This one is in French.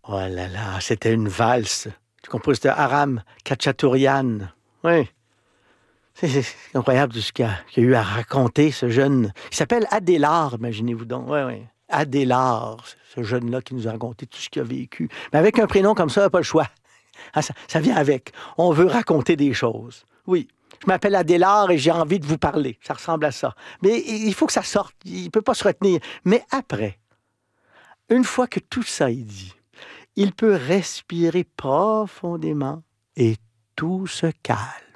Oh là là, c'était une valse du compositeur Aram Khachaturian. Oui, c'est incroyable tout ce qu'il a eu à raconter, ce jeune. Il s'appelle Adélard, imaginez-vous donc. Oui, oui. Adélard, ce jeune-là qui nous a raconté tout ce qu'il a vécu. Mais avec un prénom comme ça, pas le choix. Ah, ça vient avec. On veut raconter des choses. Oui. Je m'appelle Adélard et j'ai envie de vous parler. Ça ressemble à ça. Mais il faut que ça sorte. Il ne peut pas se retenir. Mais après, une fois que tout ça est dit, il peut respirer profondément et tout se calme.